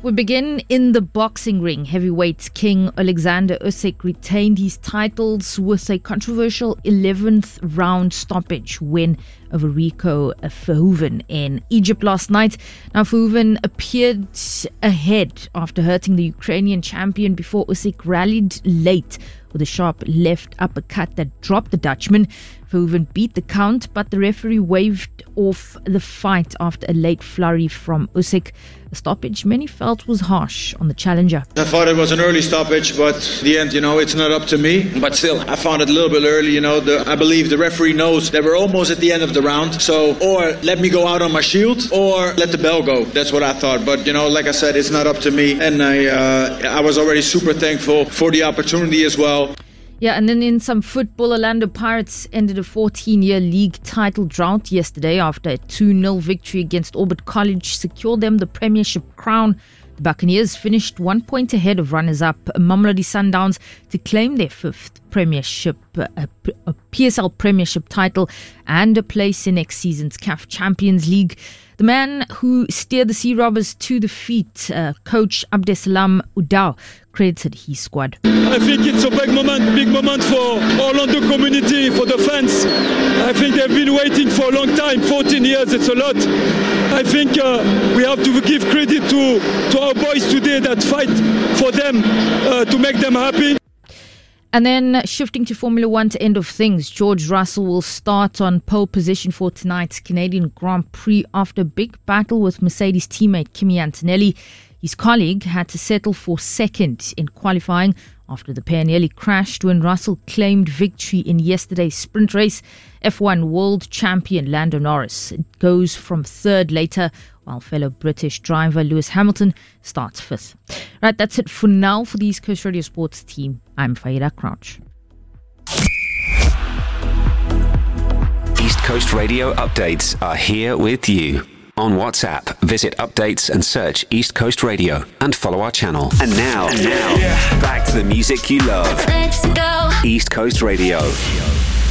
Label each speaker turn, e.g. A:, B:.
A: We begin in the boxing ring. Heavyweight king Alexander Usyk retained his titles with a controversial 11th round stoppage win over Rico Verhoeven in Egypt last night. Now, Verhoeven appeared ahead after hurting the Ukrainian champion before Usyk rallied late with a sharp left uppercut that dropped the Dutchman. Verhoeven beat the count, but the referee waved off the fight after a late flurry from Usyk. A stoppage many felt was harsh on the challenger.
B: I thought it was an early stoppage, but in the end, it's not up to me. But still, I found it a little bit early. I believe the referee knows that we're almost at the end of the round. So, or let me go out on my shield, or let the bell go. That's what I thought. But, like I said, it's not up to me. And I was already super thankful for the opportunity as well.
A: Yeah, and then in some football, Orlando Pirates ended a 14-year league title drought yesterday after a 2-0 victory against Orbit College secured them the premiership crown. The Buccaneers finished 1 point ahead of runners-up Mamelodi Sundowns to claim their fifth premiership, a PSL premiership title and a place in next season's CAF Champions League. The man who steered the Sea Robbers to defeat, coach Abdesalam Udao, credited his squad.
C: I think it's a big moment for Orlando community, for the fans. I think they've been waiting for a long time, 14 years, it's a lot. I think we have to give credit to our boys today that fight for them to make them happy.
A: And then shifting to Formula One to end of things, George Russell will start on pole position for tonight's Canadian Grand Prix after a big battle with Mercedes teammate Kimi Antonelli. His colleague had to settle for second in qualifying after the pair nearly crashed when Russell claimed victory in yesterday's sprint race. F1 world champion Lando Norris goes from third later, while fellow British driver Lewis Hamilton starts fifth. Right, that's it for now for the East Coast Radio Sports team. I'm Faida Crouch.
D: East Coast Radio updates are here with you. On WhatsApp, visit updates and search East Coast Radio and follow our channel. And now, back to the music you love.
E: Let's go.
D: East Coast Radio.